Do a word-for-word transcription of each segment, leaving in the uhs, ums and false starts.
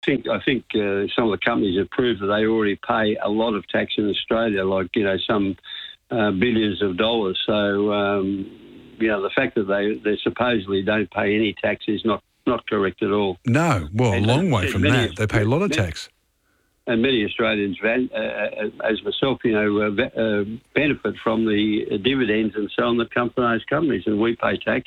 think I think uh, some of the companies have proved that they already pay a lot of tax in Australia, like, you know, some uh, billions of dollars. So, um, you know, the fact that they, they supposedly don't pay any tax is not, not correct at all. No, well, and, a long uh, way from many, that. They pay a lot of many, tax. And many Australians, uh, as myself, you know, uh, uh, benefit from the dividends and so on that come from those companies, and we pay tax.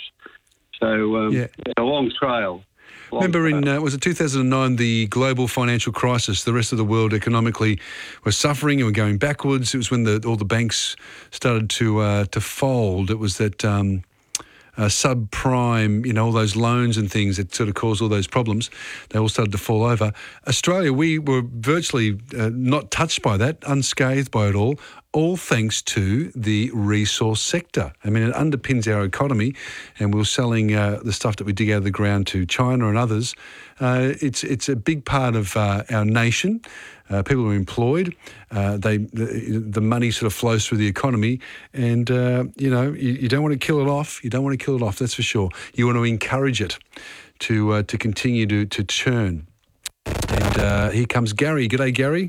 So um, yeah. it's a long trail. Long Remember trail. in, uh, was it two thousand nine, the global financial crisis, the rest of the world economically was suffering and were going backwards. It was when the, all the banks started to uh, to fold. It was that... Um, Uh, subprime, you know, all those loans and things that sort of caused all those problems. They all started to fall over. Australia, we were virtually uh, not touched by that, unscathed by it all, all thanks to the resource sector. I mean, it underpins our economy, and we're selling uh, the stuff that we dig out of the ground to China and others. Uh, it's it's a big part of uh, our nation. Uh, people are employed. Uh, they the, the money sort of flows through the economy, and uh, you know you, you don't want to kill it off. You don't want to kill it off. That's for sure. You want to encourage it to uh, to continue to to churn. And uh, here comes Gary. G'day, Gary.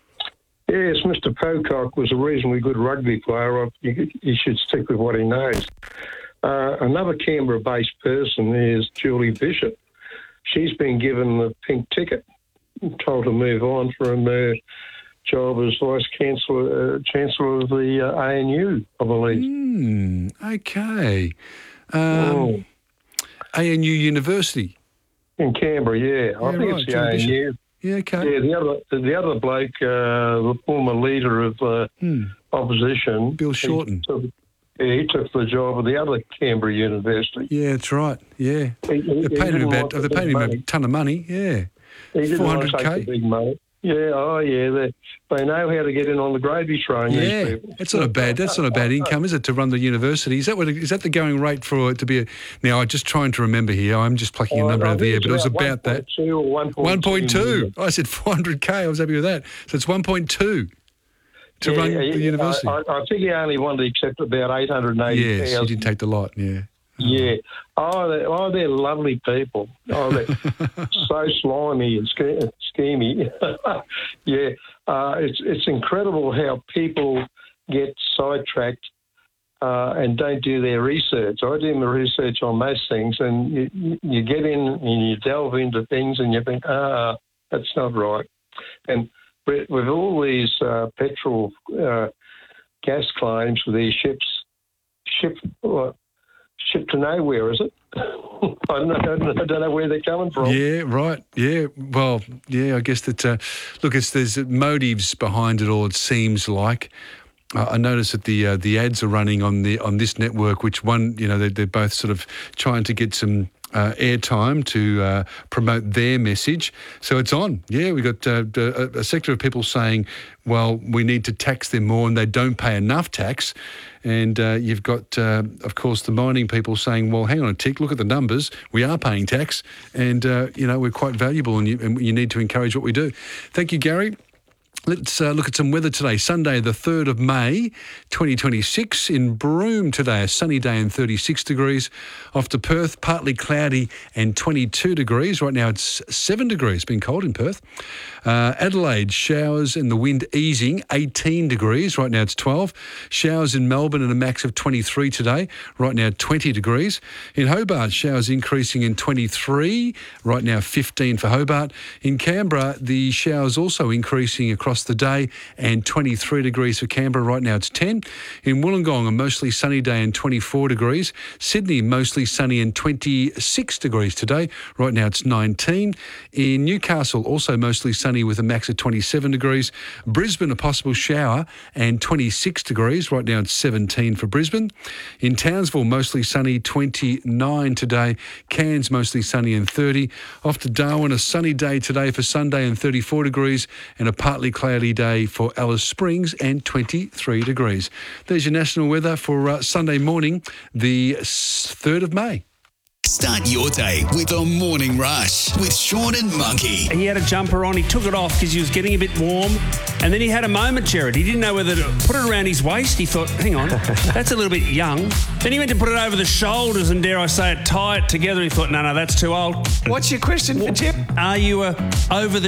Yes, Mister Pocock was a reasonably good rugby player. You, you should stick with what he knows. Uh, another Canberra-based person is Julie Bishop. She's been given the pink ticket, told to move on from her job as Vice Chancellor, uh, Chancellor of the uh, A N U, I believe. Mm, okay. Um, oh. A N U University. In Canberra, yeah. yeah I think right, it's the A N U. Yeah, okay. Yeah, the other the other bloke, uh, the former leader of uh, hmm. opposition, Bill Shorten. He took, yeah, he took the job of the other Canberra University. Yeah, that's right. Yeah, he, he, they paid him about. They paid him a ton of money. Yeah, he didn't four want hundred to take k. the big money. Yeah, oh yeah, they they know how to get in on the gravy train. Yeah, these people. that's not a bad. That's not a bad income, is it? To run the university, is that what? Is that the going rate for it to be? A, now, I'm just trying to remember here. I'm just plucking oh, a number I out of the air, but it was about that. one One point two. I said four hundred k. I was happy with that. So it's one point two to yeah, run yeah, the university. I, I think he only wanted to accept about eight hundred and eighty. Yes, he did take the lot. Yeah. Yeah. Oh, they're, oh, they're lovely people. Oh, they're so slimy and sch- schemy. yeah. Uh, it's it's incredible how people get sidetracked uh, and don't do their research. I do my research on most things, and you, you get in and you delve into things and you think, ah, that's not right. And with, with all these uh, petrol uh, gas claims with these ships, ship... Uh, Ship to nowhere, is it? I, don't know, I don't know where they're coming from. Yeah, right. Yeah, well, yeah, I guess that, uh, look, it's, there's motives behind it all, it seems like. Uh, I noticed that the uh, the ads are running on the on this network, which one, you know, they're, they're both sort of trying to get some uh, airtime to uh, promote their message. So it's on. Yeah, we've got uh, a, a sector of people saying, well, we need to tax them more and they don't pay enough tax. And uh, you've got, uh, of course, the mining people saying, well, hang on a tick, look at the numbers. We are paying tax and, uh, you know, we're quite valuable and you, and you need to encourage what we do. Thank you, Gary. Let's uh, look at some weather today. Sunday, the third of May, twenty twenty-six. In Broome today, a sunny day and thirty-six degrees. Off to Perth, partly cloudy and twenty-two degrees. Right now it's seven degrees. It's been cold in Perth. Uh, Adelaide, showers and the wind easing, eighteen degrees. Right now it's twelve. Showers in Melbourne and a max of twenty-three today. Right now twenty degrees. In Hobart, showers increasing in twenty-three. Right now fifteen for Hobart. In Canberra, the showers also increasing across the day and twenty-three degrees for Canberra. Right now it's ten. In Wollongong, a mostly sunny day and twenty-four degrees. Sydney, mostly sunny and twenty-six degrees today. Right now it's nineteen. In Newcastle, also mostly sunny with a max of twenty-seven degrees. Brisbane, a possible shower and twenty-six degrees. Right now it's seventeen for Brisbane. In Townsville, mostly sunny, twenty-nine today. Cairns, mostly sunny and thirty. Off to Darwin, a sunny day today for Sunday and thirty-four degrees, and a partly cloudy day for Alice Springs and twenty-three degrees. There's your national weather for uh, Sunday morning, the third of May. Start your day with the Morning Rush with Sean and Monkey. He had a jumper on. He took it off because he was getting a bit warm. And then he had a moment, Jared. He didn't know whether to put it around his waist. He thought, hang on, that's a little bit young. Then he went to put it over the shoulders and, dare I say it, tie it together. He thought, no, no, that's too old. What's your question for Jim? Are you a over the